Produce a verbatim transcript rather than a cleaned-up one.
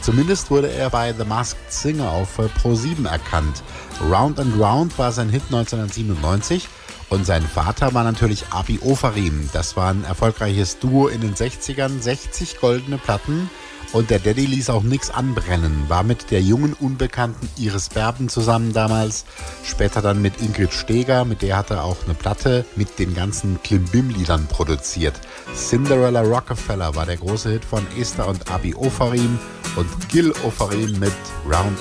Zumindest wurde er bei The Masked Singer auf Pro sieben erkannt. Round and Round war sein Hit neunzehnhundertsiebenundneunzig und sein Vater war natürlich Abi Ofarim. Das war ein erfolgreiches Duo in den sechzigern, sechzig goldene Platten. Und der Daddy ließ auch nichts anbrennen, war mit der jungen Unbekannten Iris Berben zusammen damals, später dann mit Ingrid Steeger, mit der hat er auch eine Platte mit den ganzen Klimbim-Liedern produziert. Cinderella Rockefeller war der große Hit von Esther und Abi Ofarim und Gil Ofarim mit Round